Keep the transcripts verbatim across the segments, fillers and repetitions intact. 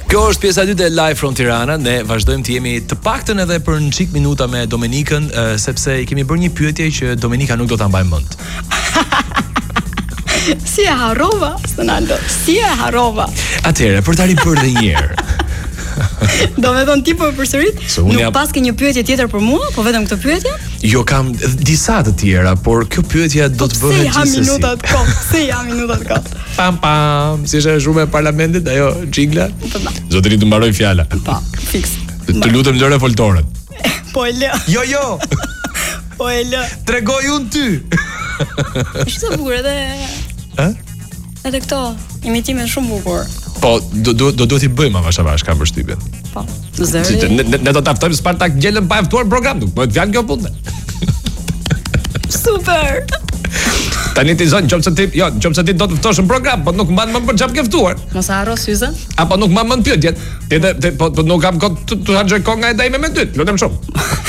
Kjo është pjesa e dytë e Live from Tirana. Ne vazhdojmë të jemi të paktën edhe për një çik minuta me Domenikën, uh, sepse i kemi bërë një pyetje që Domenika nuk do ta mbaj mend. Si e harrova, Ronaldo? Si e harrova? Atëherë, për ta ripër edhe një herë. Do me thonë ti po e përsërit? Nuk jam... pas ke një pyetje tjetër për mua, po vetëm këtë pyetje? Jo, kam disa të tjera, por kjo pyetje do të bëhet gjithsesi. Si ja minutat kot, si ja minutat kot. Pam pam, si është shumë e parlamentit ajo xhingla? Zotëri të mbaroj fjala. Po, fiks. Të lutem lëre foltorën. Po e lë. Jo, jo. Po e lë. Tregoj unë ty. Është të bukur edhe. Ë? Edhe këto imitime shumë bukur. Po, do do do do t'i bëjmë avash avash kam përshtypjen. Po. Zëri. Ne, ne, ne do ta ftojmë Spartak Gjelën pa e ftuar në program, nuk bëhet fjalë kjo punë. Super. Tani ti zon qoftë ti, jo, qoftë ti do të ftosh në program, po nuk mban më për çfarë ke ftuar. Mos e harro syzën. Apo nuk mban më pyetjet. Ti te po, po nuk kam kot të harxoj konga e dajme me ty. Lutem shumë.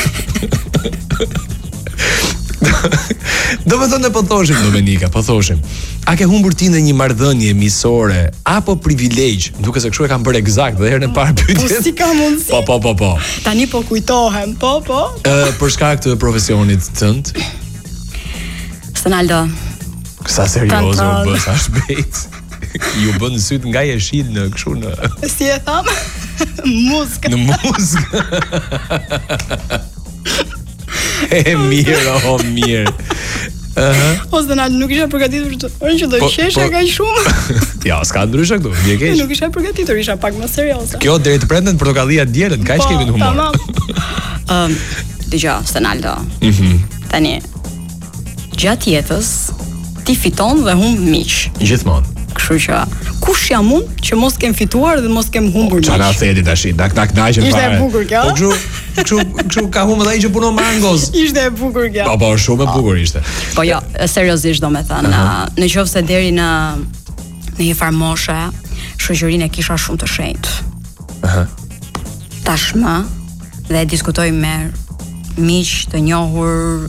Do më thonë po thoshim Domenika, po thoshim. A ke humbur ti në një marrëdhënie miqësore apo privilegj, duke se kështu e kam bërë eksakt dhe herën e parë pyetjen. Po si ka mundsi? Po po po po. Tani po kujtohem, po po. Ë për shkak të profesionit tënd. Ronaldo. Sa serioze u bë, sa shpejt. Ju bën syt nga jeshil në kështu në. Si e tham? Muzikë. Në muzikë. E mirë, o mirë. Uh-huh. O Ronaldo, nuk isha përgatitur të orën që do qesha po, kaq shumë. Ja, s'ka ndryshe këtu, vje keq. Nuk isha përgatitur, isha pak më serioze. Kjo deri të prenden portokallia dielën, kaq kemi në humor. Tamam. Ëm, dëgjoj, Ronaldo. Mhm. Tani gjatë jetës ti fiton dhe humb miq. Gjithmonë. Kështu që kush jam unë që mos kem fituar dhe mos kem humbur miq. Çana thedi tash, dak dak naqen fare. Ishte e bukur kjo. Po kështu, kështu, kështu ka humbur ai që punon me Angoz. Ishte e bukur kjo. Po po, shumë e bukur ishte. Po jo, seriozisht domethënë, uh-huh. Në qoftë se deri në në një farë moshe, shoqërinë e kisha shumë të shenjtë. Aha. Tashmë dhe diskutoj me miq të njohur,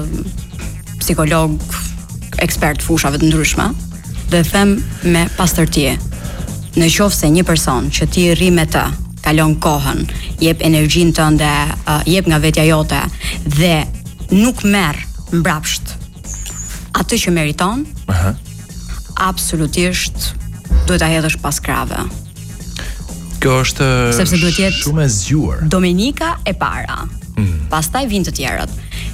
uh, psikolog, ekspert fushave të ndryshme. Dhe them me pastërti. Në qoftë se një person që ti rri me të, kalon kohën, jep energjinë tënde, uh, jep nga vetja jote dhe nuk merr mbrapsht atë që meriton, aha, absolutisht duhet ta hedhësh pas krave. Kjo është sepse duhet jetë shumë e zgjuar. Domenika e para. Mm. Pastaj vijnë të tjerët.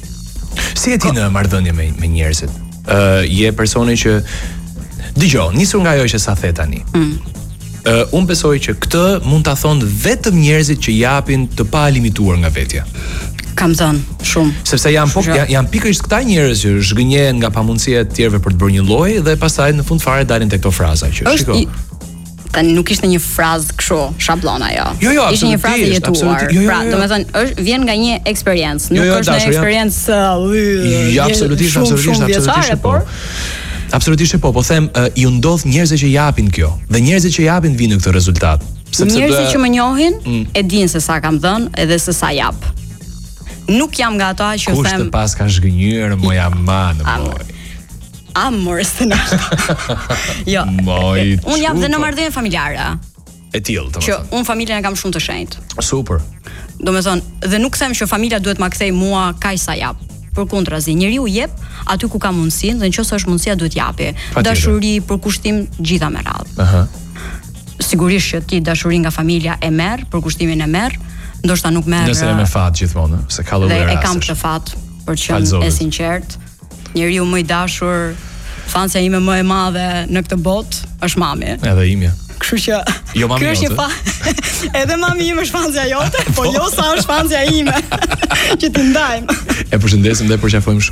Si je ti në marrëdhënie me me njerëzit? Ë, uh, je personi që dëgjoj, nisur nga ajo që sa the tani. Mm. Uh, unë besoj që këtë mund ta thonë vetëm njerëzit që japin të pa limituar nga vetja. Kam thënë shumë. Sepse janë po janë, janë pikërisht këta njerëz që zhgënjehen nga pamundësia e tjerëve për të bërë një lloj dhe pastaj në fund fare dalin tek këto fraza që shiko. Tani nuk ishte një frazë kështu, shablon ajo. Jo, jo, ishte një frazë e jetuar. Jo, jo, pra, jo. Domethënë, është vjen nga një eksperiencë, nuk jo, jo, është një eksperiencë jo, absolutisht, absolutisht, absolutisht po. Absolutisht po, po them, uh, ju ndodh njerëz që japin kjo, dhe njerëzit që japin vinë në këtë rezultat. Sepse njerëzit që më njohin mm. e dinë se sa kam dhënë edhe se sa jap. Nuk jam nga ata që kush them kush të pas ka zhgënjur moja man moj. Amor stënash. Jo. Unë jap dhe në marrëdhënie familjare. E tillë, domethënë. Që unë familjen e kam shumë të shenjtë. Super. Domethënë, dhe nuk them që familja duhet ma kthej mua kaq sa jap. Përkundrazi, njeriu jep aty ku ka mundësinë dhe nëse është mundësia duhet japi. Dashuri, përkushtim, gjitha me radhë. Aha. Sigurisht që ti dashuri nga familja e merr, përkushtimin e merr, ndoshta nuk merr. Nëse e me fat gjithmonë, se ka lloje rastësh. Dhe e kam këtë fat për të qenë e sinqert. Njeriu më i dashur, fansja ime më e madhe në këtë botë është mami. Edhe imja. Kështu që jo mami jote. Fa... Edhe mami ime është fansja jote, po jo sa është fansja ime. Që të ndajmë. E përshëndesim dhe përqafojmë shumë.